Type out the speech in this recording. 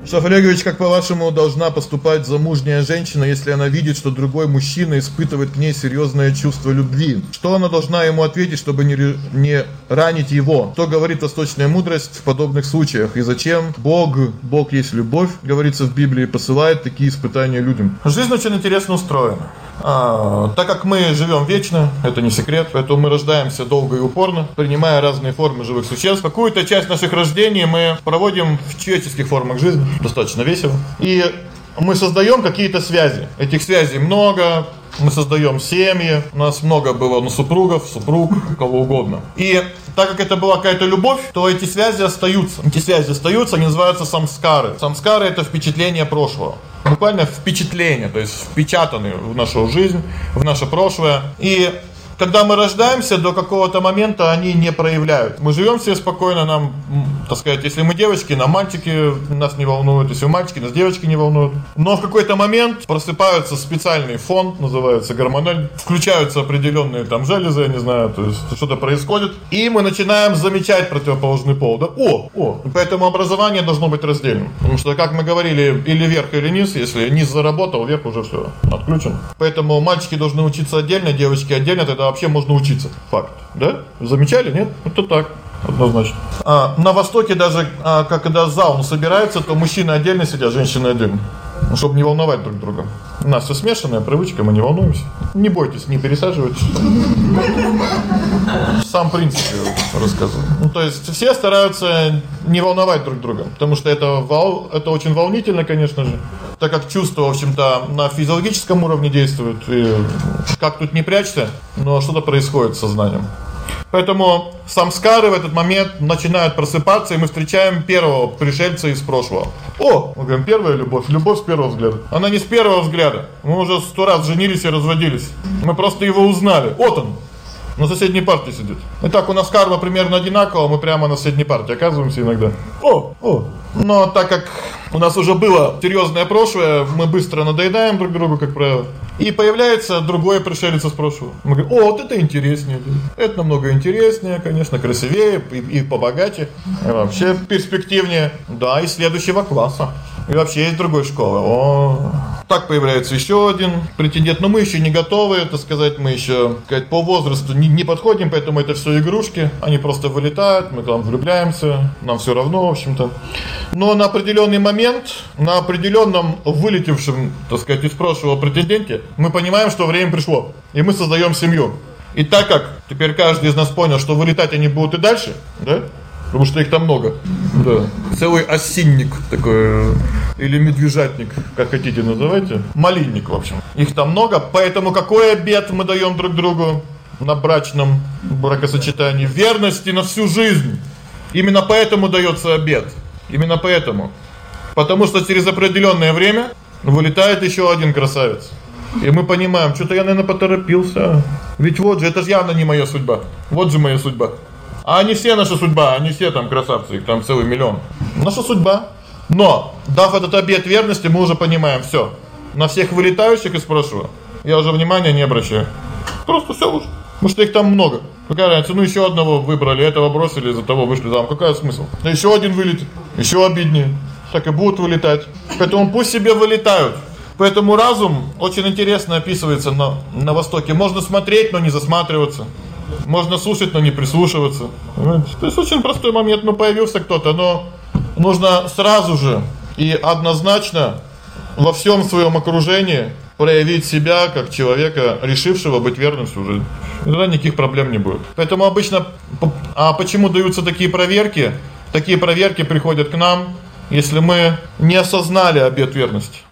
Шаф Олегович, как по-вашему должна поступать замужняя женщина, если она видит, что другой мужчина испытывает к ней серьезное чувство любви? Что она должна ему ответить, чтобы не ранить его? Что говорит восточная мудрость в подобных случаях? И зачем Бог есть любовь, говорится в Библии, посылает такие испытания людям? Жизнь очень интересно устроена. Так как мы живем вечно, это не секрет, поэтому мы рождаемся долго и упорно, принимая разные формы живых существ. Какую-то часть наших рождений мы проводим в человеческих формах жизни, достаточно весело. И мы создаем какие-то связи. Этих связей много, мы создаем семьи, у нас много было супругов, супруг, кого угодно. И так как это была какая-то любовь, то эти связи остаются. Они называются самскары. Самскары — это впечатления прошлого. Буквально впечатления, то есть впечатаны в нашу жизнь, в наше прошлое. И когда мы рождаемся, до какого-то момента они не проявляют. Мы живем все спокойно, нам, так сказать, если мы девочки, нам мальчики нас не волнуют, если мы мальчики, нас девочки не волнуют. Но в какой-то момент просыпается специальный фон, называется гормональный, включаются определенные там железы, я не знаю, то есть что-то происходит, и мы начинаем замечать противоположный пол. Да? Поэтому образование должно быть раздельным. Потому что, как мы говорили, или вверх, или низ, если низ заработал, вверх уже все отключен. Поэтому мальчики должны учиться отдельно, девочки отдельно, тогда вообще можно учиться. Факт. Да? Замечали? Нет? Это так. Однозначно. На Востоке даже, когда зал собирается, то мужчины отдельно сидят, женщины отдельно. Чтобы не волновать друг друга. У нас все смешанная привычка, мы не волнуемся. Не бойтесь, не пересаживайтесь. Сам принцип я рассказываю. То есть все стараются не волновать друг друга, потому что это очень волнительно, конечно же. Так как чувства, в общем-то, на физиологическом уровне действуют, и как тут не прячься, но что-то происходит с сознанием. Поэтому самскары в этот момент начинают просыпаться, и мы встречаем первого пришельца из прошлого. Мы говорим, первая любовь с первого взгляда. Она не с первого взгляда. Мы уже 100 раз женились и разводились. Мы просто его узнали. Вот он. На соседней партии сидит. Итак, у нас карма примерно одинакова, мы прямо на соседней партии оказываемся иногда. Но так как у нас уже было серьезное прошлое, мы быстро надоедаем друг другу, как правило. И появляется другой пришелец из прошлого. Мы говорим, вот это интереснее. Это намного интереснее, конечно, красивее и побогаче. И вообще перспективнее. Да, и следующего класса. И вообще из другой школы. Так появляется еще один претендент, но мы еще не готовы, так сказать, мы еще, по возрасту не подходим, поэтому это все игрушки, они просто вылетают, мы там влюбляемся, нам все равно, в общем-то. Но на определенный момент, на определенном вылетевшем, так сказать, из прошлого претенденте, мы понимаем, что время пришло, и мы создаем семью. И так как теперь каждый из нас понял, что вылетать они будут и дальше, да? Потому что их там много. Да. Целый осинник такой, или медвежатник, как хотите называйте. Малинник, в общем. Их там много, поэтому какой обет мы даем друг другу на брачном бракосочетании? Верности на всю жизнь. Именно поэтому дается обет. Именно поэтому. Потому что через определенное время вылетает еще один красавец. И мы понимаем, что-то я, наверное, поторопился. Ведь вот же, это же явно не моя судьба. Вот же моя судьба. А они все наша судьба, они все там красавцы, их там целый миллион. Наша судьба. Но, дав этот обет верности, мы уже понимаем, все. На всех вылетающих из прошлого я уже внимания не обращаю. Просто все уже. Потому что их там много. Какая разница, еще одного выбрали, этого бросили, из-за того вышли замуж. Какой смысл? Еще один вылетит, еще обиднее. Так и будут вылетать. Поэтому пусть себе вылетают. Поэтому разум очень интересно описывается на Востоке. Можно смотреть, но не засматриваться. Можно слушать, но не прислушиваться. То есть очень простой момент, появился кто-то, но нужно сразу же и однозначно во всем своем окружении проявить себя как человека, решившего быть верным всю жизнь. Тогда никаких проблем не будет. Поэтому обычно, почему даются такие проверки? Такие проверки приходят к нам, если мы не осознали обет верности.